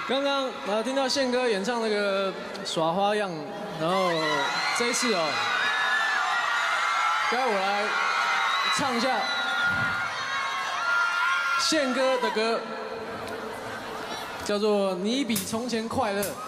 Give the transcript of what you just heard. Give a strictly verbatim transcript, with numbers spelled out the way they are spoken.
刚刚呃听到宪哥演唱那个耍花样，然后这一次哦，该我来唱一下宪哥的歌，叫做《你比从前快乐》。